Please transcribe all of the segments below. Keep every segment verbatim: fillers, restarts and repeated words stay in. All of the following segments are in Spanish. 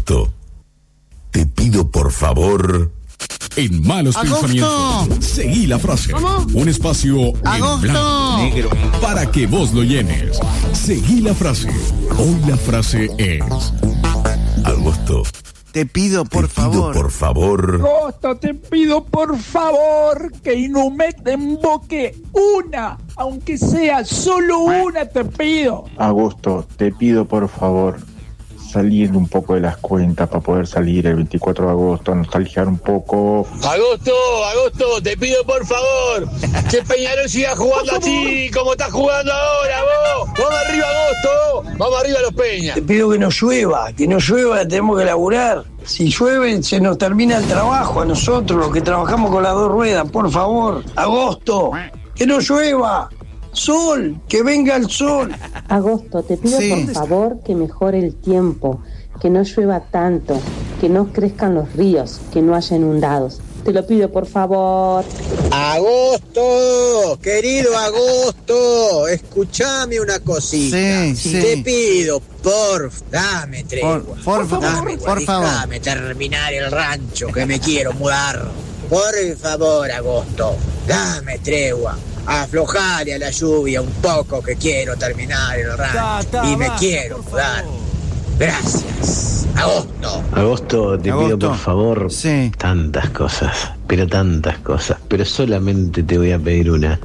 Agosto, te pido por favor... En Malos ¡Agosto! Pensamientos, seguí la frase. ¿Cómo? Un espacio ¡Agosto! en blanco, negro, para que vos lo llenes. Seguí la frase. Hoy la frase es... Agosto, te pido por te pido favor. por favor... Agosto, te pido por favor que Inumet te emboque una, aunque sea solo una, te pido. Agosto, te pido por favor salir un poco de las cuentas para poder salir el veinticuatro de agosto, nostalgiar un poco. Agosto, Agosto, te pido por favor que Peñarol siga jugando así como está jugando ahora, vos. Vamos arriba, Agosto. Vamos arriba los Peñas. Te pido que no llueva, que no llueva, tenemos que laburar. Si llueve, se nos termina el trabajo a nosotros, los que trabajamos con las dos ruedas, por favor. Agosto, que no llueva. Sol, que venga el sol. Agosto, te pido Sí. por favor que mejore el tiempo, que no llueva tanto, que no crezcan los ríos, que no haya inundados. Te lo pido por favor. Agosto, querido Agosto, escúchame una cosita. Sí, sí. Te pido, por dame tregua. Por, por, favor, dame, por favor. Dame terminar el rancho que me quiero mudar. Por favor, Agosto, dame tregua. Aflojale a la lluvia un poco que quiero terminar el rancho y me quiero mudar. Gracias, Agosto. Agosto, te Agosto. pido por favor Sí. tantas cosas, pero tantas cosas, pero solamente te voy a pedir una.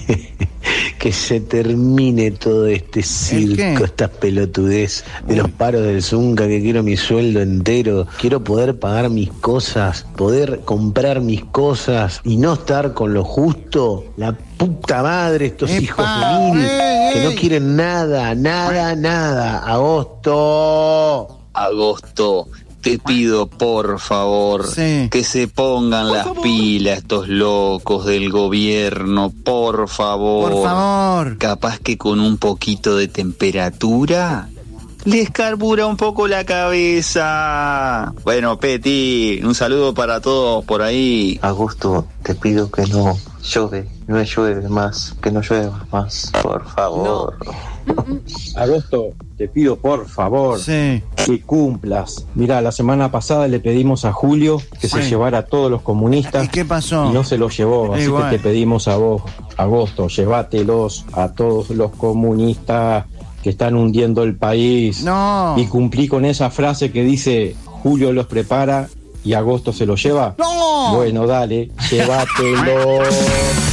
Que se termine todo este circo, qué? esta pelotudez de los paros del Zunca, que quiero mi sueldo entero, quiero poder pagar mis cosas, poder comprar mis cosas y no estar con lo justo. La puta madre, estos Epa, hijos de mil, ey, que no ey. quieren nada, nada, nada. Agosto. Agosto, te pido por favor Sí. que se pongan las pilas estos locos del gobierno, por favor. Por favor. Capaz que con un poquito de temperatura les carbura un poco la cabeza. Bueno, Peti, un saludo para todos por ahí. Agosto, te pido que no llueve, no llueve más, que no llueva más, por favor. Agosto, te pido por favor Sí. que cumplas. Mirá, la semana pasada le pedimos a Julio que Sí. se llevara a todos los comunistas ¿Y qué pasó? y no se los llevó, así Igual. que te pedimos a vos, Agosto, llévatelos a todos los comunistas que están hundiendo el país. No. Y cumplí con esa frase que dice Julio los prepara y Agosto se los lleva. No. Bueno, dale, llévatelos.